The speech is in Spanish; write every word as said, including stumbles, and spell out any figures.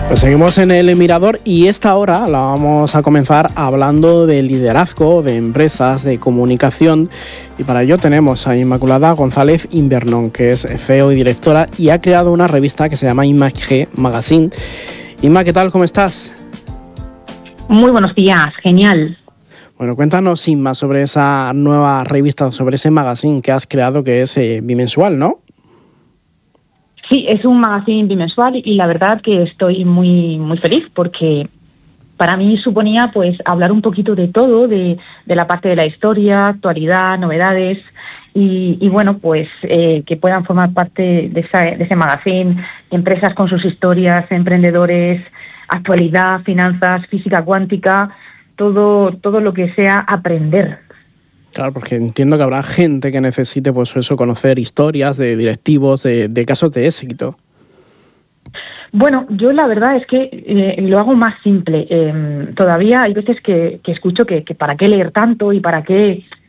Pues seguimos en el Mirador y esta hora la vamos a comenzar hablando de liderazgo, de empresas, de comunicación, y para ello tenemos a Inmaculada González Invernón, que es C E O y directora y ha creado una revista que se llama Image Magazine. Inma, ¿qué tal? ¿Cómo estás? Muy buenos días, genial. Bueno, cuéntanos, Inma, sobre esa nueva revista, sobre ese magazine que has creado, que es eh, bimensual, ¿no? Sí, es un magazine bimensual y la verdad que estoy muy muy feliz porque para mí suponía pues hablar un poquito de todo, de, de la parte de la historia, actualidad, novedades y, y bueno, pues eh, que puedan formar parte de, esa, de ese magazine, empresas con sus historias, emprendedores, actualidad, finanzas, física cuántica, todo, todo lo que sea aprender. Claro, porque entiendo que habrá gente que necesite, pues eso, conocer historias de directivos, de, de casos de éxito. Bueno, yo la verdad es que eh, lo hago más simple. Eh, todavía hay veces que, que escucho que, que para qué leer tanto y para qué